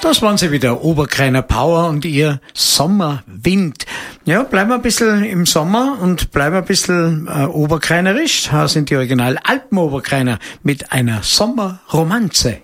Das waren sie wieder, Oberkreiner Power und ihr Sommerwind. Ja, bleiben wir ein bisschen im Sommer und bleiben ein bisschen oberkreinerisch. Da sind die Original Alpen-Oberkreiner mit einer Sommerromanze.